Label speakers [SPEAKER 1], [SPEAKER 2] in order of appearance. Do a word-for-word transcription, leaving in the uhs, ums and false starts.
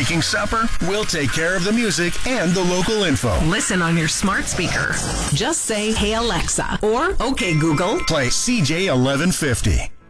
[SPEAKER 1] making supper, we'll take care of the music and the local info.
[SPEAKER 2] Listen on your smart speaker. Just say, "Hey Alexa," or "Okay Google."
[SPEAKER 1] Play C J eleven fifty.